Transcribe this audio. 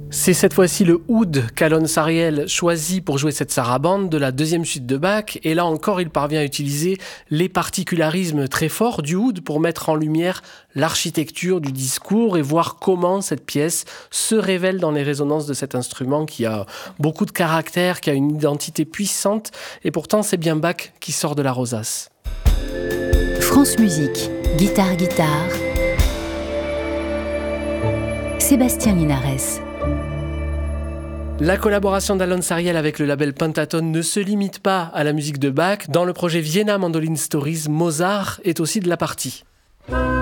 C'est cette fois-ci le oud qu'Alon Sariel choisit pour jouer cette sarabande de la deuxième suite de Bach. Et là encore, il parvient à utiliser les particularismes très forts du oud pour mettre en lumière l'architecture du discours et voir comment cette pièce se révèle dans les résonances de cet instrument qui a beaucoup de caractère, qui a une identité puissante. Et pourtant, c'est bien Bach qui sort de la rosace. France Musique, guitare. Sébastien Linares. La collaboration d'Alon Sariel avec le label Pentatone ne se limite pas à la musique de Bach. Dans le projet Vienna Mandolin Stories, Mozart est aussi de la partie.